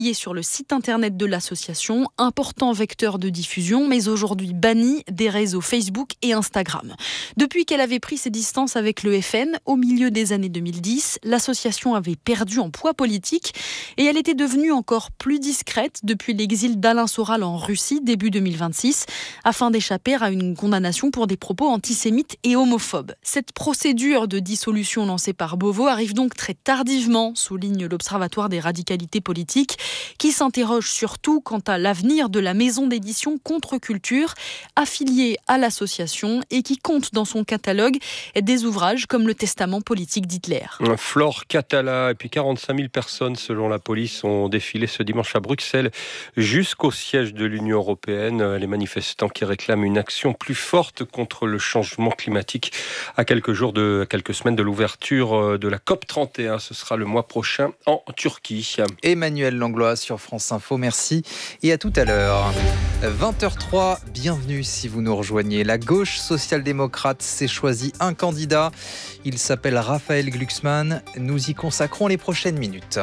sur le site internet de l'association, important vecteur de diffusion, mais aujourd'hui banni des réseaux Facebook et Instagram. Depuis qu'elle avait pris ses distances avec le FN, au milieu des années 2010, l'association avait perdu en poids politique et elle était devenue encore plus discrète depuis l'exil d'Alain Soral en Russie début 2026, afin d'échapper à une condamnation pour des propos antisémites et homophobes. Cette procédure de dissolution lancée par Beauvau arrive donc très tardivement, souligne l'Observatoire des radicalités politiques, qui s'interroge surtout quant à l'avenir de la maison d'édition Contre-Culture, affiliée à l'association et qui compte dans son catalogue des ouvrages comme le Testament politique d'Hitler. Flore Catala et puis 45 000 personnes selon la police ont défilé ce dimanche à Bruxelles jusqu'au siège de l'Union européenne. Les manifestants qui réclament une action plus forte contre le changement climatique à quelques semaines de l'ouverture de la COP31. Ce sera le mois prochain en Turquie. Emmanuel Langlois sur France Info, merci et à tout à l'heure. 20h03, bienvenue si vous nous rejoignez. La gauche social-démocrate s'est choisi un candidat. Il s'appelle Raphaël Glucksmann. Nous y consacrons les prochaines minutes.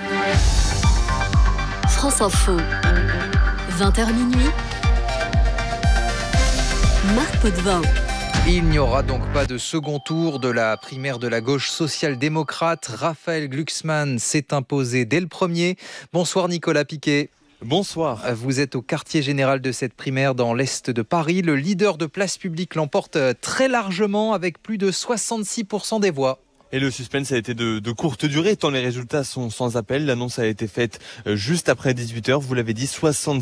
France Info, 20h minuit. Marc Potvin. Il n'y aura donc pas de second tour de la primaire de la gauche social-démocrate. Raphaël Glucksmann s'est imposé dès le premier. Bonsoir Nicolas Piquet. Bonsoir. Vous êtes au quartier général de cette primaire dans l'Est de Paris. Le leader de Place Publique l'emporte très largement avec plus de 66% des voix. Et le suspense a été de courte durée, tant les résultats sont sans appel. L'annonce a été faite juste après 18h. Vous l'avez dit,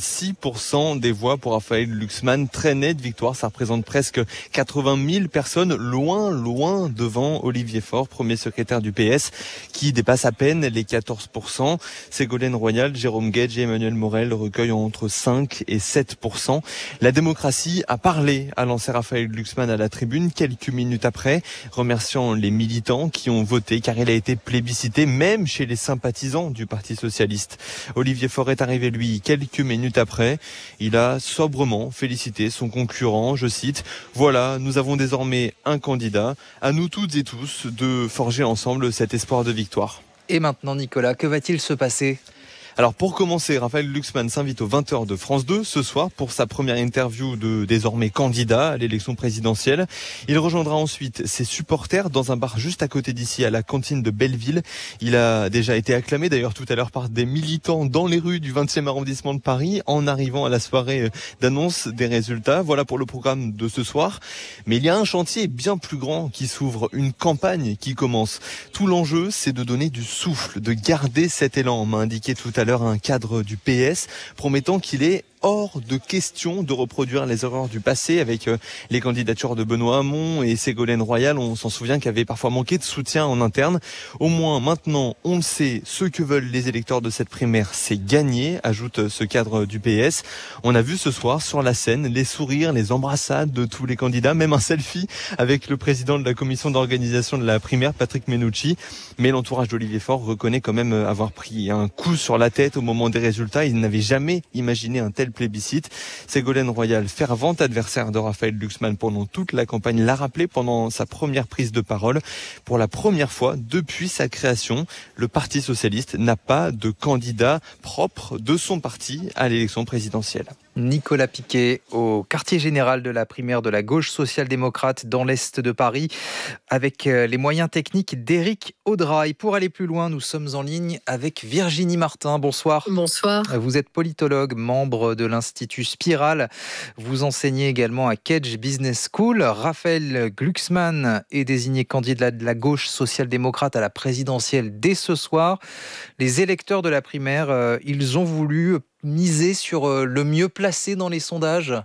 66% des voix pour Raphaël Glucksmann. Très nette victoire, ça représente presque 80 000 personnes, loin devant Olivier Faure, premier secrétaire du PS, qui dépasse à peine les 14%. Ségolène Royal, Jérôme Guedj et Emmanuel Morel recueillent entre 5 et 7%. La démocratie a parlé, a lancé Raphaël Glucksmann à la tribune quelques minutes après, remerciant les militants qui ont voté car il a été plébiscité même chez les sympathisants du Parti Socialiste. Olivier Faure est arrivé lui quelques minutes après. Il a sobrement félicité son concurrent, je cite, « Voilà, nous avons désormais un candidat. À nous toutes et tous de forger ensemble cet espoir de victoire. » Et maintenant Nicolas, que va-t-il se passer ? Alors pour commencer, Raphaël Glucksmann s'invite aux 20h de France 2 ce soir pour sa première interview de désormais candidat à l'élection présidentielle. Il rejoindra ensuite ses supporters dans un bar juste à côté d'ici, à la cantine de Belleville. Il a déjà été acclamé d'ailleurs tout à l'heure par des militants dans les rues du 20e arrondissement de Paris en arrivant à la soirée d'annonce des résultats. Voilà pour le programme de ce soir. Mais il y a un chantier bien plus grand qui s'ouvre, une campagne qui commence. Tout l'enjeu, c'est de donner du souffle, de garder cet élan, m'a indiqué tout à l'heure un cadre du PS promettant qu'il est hors de question de reproduire les erreurs du passé avec les candidatures de Benoît Hamon et Ségolène Royal. On s'en souvient qu'il avait parfois manqué de soutien en interne. Au moins maintenant, on le sait, ce que veulent les électeurs de cette primaire, c'est gagner, ajoute ce cadre du PS. On a vu ce soir sur la scène les sourires, les embrassades de tous les candidats, même un selfie avec le président de la commission d'organisation de la primaire, Patrick Menucci. Mais l'entourage d'Olivier Faure reconnaît quand même avoir pris un coup sur la tête au moment des résultats. Il n'avait jamais imaginé un tel plébiscite. Ségolène Royal, fervente adversaire de Raphaël Glucksmann pendant toute la campagne, l'a rappelé pendant sa première prise de parole. Pour la première fois depuis sa création, le Parti Socialiste n'a pas de candidat propre de son parti à l'élection présidentielle. Nicolas Piquet au quartier général de la primaire de la gauche social-démocrate dans l'Est de Paris avec les moyens techniques d'Éric Audrail. Pour aller plus loin, nous sommes en ligne avec Virginie Martin. Bonsoir. Bonsoir. Vous êtes politologue, membre de l'Institut Spiral. Vous enseignez également à Kedge Business School. Raphaël Glucksmann est désigné candidat de la gauche social-démocrate à la présidentielle dès ce soir. Les électeurs de la primaire, ils ont voulu miser sur le mieux placé dans les sondages.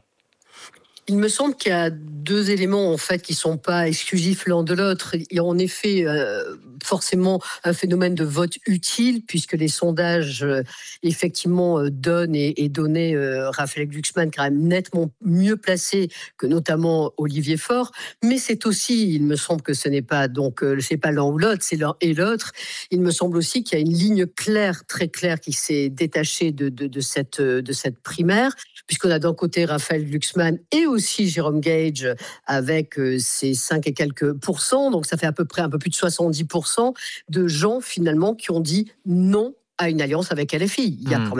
Il me semble qu'il y a deux éléments en fait qui sont pas exclusifs l'un de l'autre. Il y a en effet forcément un phénomène de vote utile puisque les sondages effectivement donnent et donnaient Raphaël Glucksmann quand même nettement mieux placé que notamment Olivier Faure. Mais c'est aussi, il me semble que ce n'est pas donc c'est pas l'un ou l'autre, c'est l'un et l'autre. Il me semble aussi qu'il y a une ligne claire, très claire, qui s'est détachée de cette primaire, puisqu'on a d'un côté Raphaël Glucksmann et aussi Jérôme Guedj avec ses 5 et quelques pourcents, donc ça fait à peu près un peu plus de 70% de gens finalement qui ont dit non à une alliance avec LFI. Il y a quand